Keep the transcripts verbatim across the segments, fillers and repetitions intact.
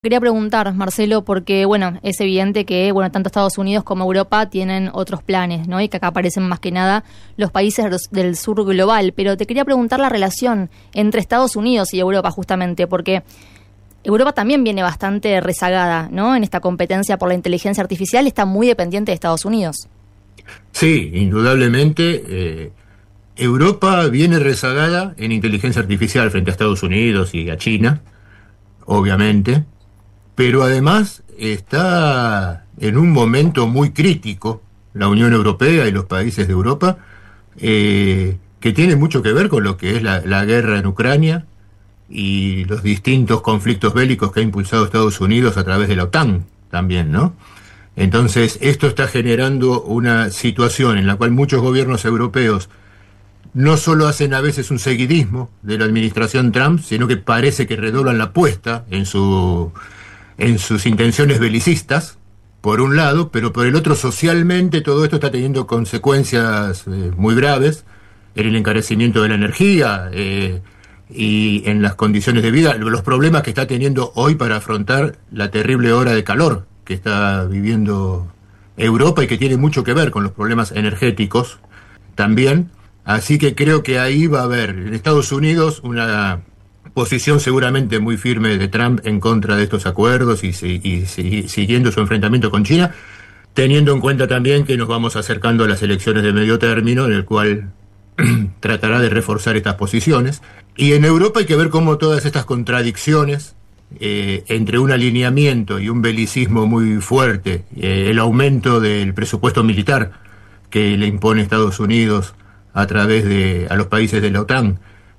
Quería preguntar, Marcelo, porque bueno, es evidente que bueno, tanto Estados Unidos como Europa tienen otros planes, ¿no? Y que acá aparecen más que nada los países del sur global. Pero te quería preguntar la relación entre Estados Unidos y Europa, justamente, porque Europa también viene bastante rezagada, ¿no? En esta competencia por la inteligencia artificial, está muy dependiente de Estados Unidos. Sí, indudablemente. Eh, Europa viene rezagada en inteligencia artificial frente a Estados Unidos y a China, obviamente. Pero además está en un momento muy crítico la Unión Europea y los países de Europa, eh, que tiene mucho que ver con lo que es la, la guerra en Ucrania y los distintos conflictos bélicos que ha impulsado Estados Unidos a través de la OTAN también, ¿no? Entonces, esto está generando una situación en la cual muchos gobiernos europeos no solo hacen a veces un seguidismo de la administración Trump, sino que parece que redoblan la apuesta en su... en sus intenciones belicistas, por un lado, pero por el otro, socialmente, todo esto está teniendo consecuencias eh, muy graves en el encarecimiento de la energía eh, y en las condiciones de vida, los problemas que está teniendo hoy para afrontar la terrible hora de calor que está viviendo Europa y que tiene mucho que ver con los problemas energéticos también. Así que creo que ahí va a haber en Estados Unidos una posición seguramente muy firme de Trump en contra de estos acuerdos y, y, y siguiendo su enfrentamiento con China, teniendo en cuenta también que nos vamos acercando a las elecciones de medio término, en el cual tratará de reforzar estas posiciones. Y en Europa hay que ver cómo todas estas contradicciones eh, entre un alineamiento y un belicismo muy fuerte, eh, el aumento del presupuesto militar que le impone Estados Unidos a través de a los países de la OTAN,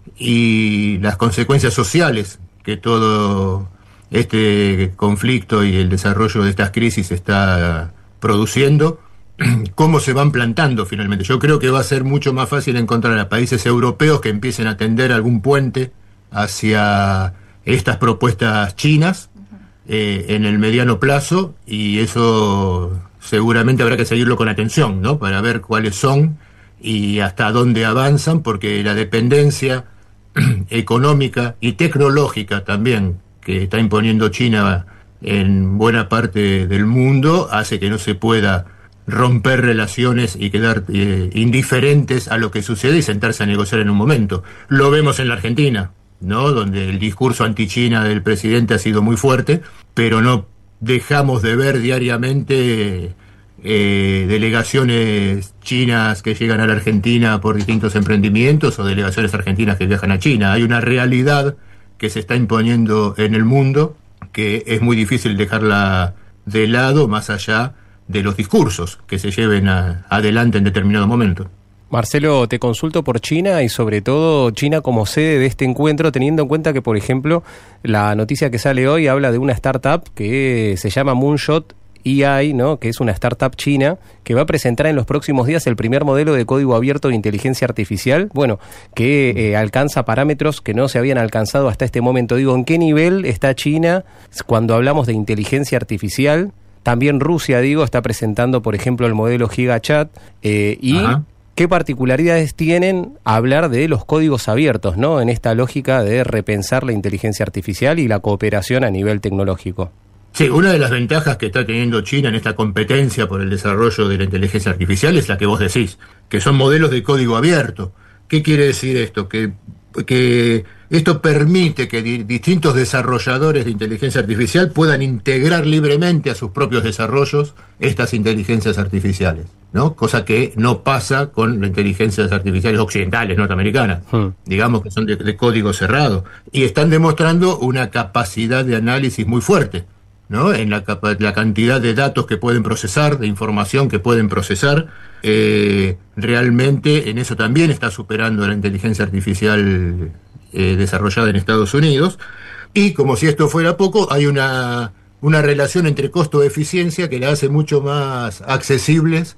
y las consecuencias sociales que todo este conflicto y el desarrollo de estas crisis está produciendo, cómo se van plantando finalmente. Yo creo que va a ser mucho más fácil encontrar a países europeos que empiecen a tender algún puente hacia estas propuestas chinas eh, en el mediano plazo, y eso seguramente habrá que seguirlo con atención, ¿no? Para ver cuáles son y hasta dónde avanzan, porque la dependencia económica y tecnológica también que está imponiendo China en buena parte del mundo hace que no se pueda romper relaciones y quedar eh, indiferentes a lo que sucede y sentarse a negociar en un momento. Lo vemos en la Argentina, ¿no? Donde el discurso anti-China del presidente ha sido muy fuerte, pero no dejamos de ver diariamente Eh, delegaciones chinas que llegan a la Argentina por distintos emprendimientos o delegaciones argentinas que viajan a China. Hay una realidad que se está imponiendo en el mundo que es muy difícil dejarla de lado, más allá de los discursos que se lleven a, adelante en determinado momento. Marcelo, te consulto por China y sobre todo China como sede de este encuentro, teniendo en cuenta que, por ejemplo, la noticia que sale hoy habla de una startup que se llama Moonshot A I, ¿no? Que es una startup china que va a presentar en los próximos días el primer modelo de código abierto de inteligencia artificial, bueno, que eh, alcanza parámetros que no se habían alcanzado hasta este momento. Digo, ¿en qué nivel está China cuando hablamos de inteligencia artificial? También Rusia, digo, está presentando, por ejemplo, el modelo GigaChat, eh, y Ajá. ¿Qué particularidades tienen hablar de los códigos abiertos, ¿no? En esta lógica de repensar la inteligencia artificial y la cooperación a nivel tecnológico. Sí, una de las ventajas que está teniendo China en esta competencia por el desarrollo de la inteligencia artificial es la que vos decís, que son modelos de código abierto. ¿Qué quiere decir esto? Que, que esto permite que di- distintos desarrolladores de inteligencia artificial puedan integrar libremente a sus propios desarrollos estas inteligencias artificiales, ¿no? Cosa que no pasa con las inteligencias artificiales occidentales, norteamericanas, hmm. digamos que son de, de código cerrado, y están demostrando una capacidad de análisis muy fuerte, ¿no? En la, la cantidad de datos que pueden procesar, de información que pueden procesar, eh, realmente en eso también está superando la inteligencia artificial eh, desarrollada en Estados Unidos. Y como si esto fuera poco, hay una, una relación entre costo-eficiencia que la hace mucho más accesibles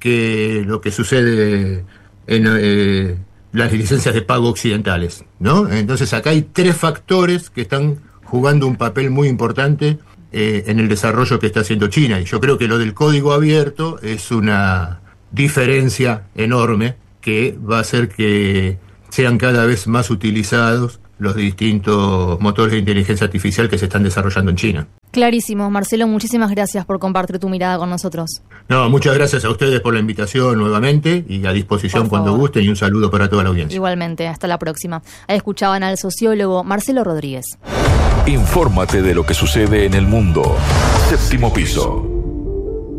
que lo que sucede en eh, las licencias de pago occidentales, ¿no? Entonces acá hay tres factores que están jugando un papel muy importante Eh, en el desarrollo que está haciendo China, y yo creo que lo del código abierto es una diferencia enorme que va a hacer que sean cada vez más utilizados los distintos motores de inteligencia artificial que se están desarrollando en China. Clarísimo. Marcelo, muchísimas gracias por compartir tu mirada con nosotros. No, muchas gracias a ustedes por la invitación nuevamente y a disposición cuando gusten, y un saludo para toda la audiencia. Igualmente, hasta la próxima. Ahí escuchaban al sociólogo Marcelo Rodríguez. Infórmate de lo que sucede en el mundo. Séptimo piso.